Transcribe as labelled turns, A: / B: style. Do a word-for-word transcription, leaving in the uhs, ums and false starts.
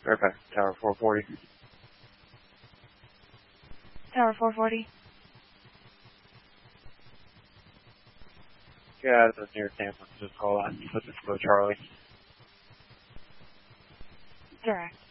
A: Right back. Tower four forty.
B: Tower four forty.
A: Yeah, that's near Tampa. Just call that. Let's just go Charlie.
B: Direct.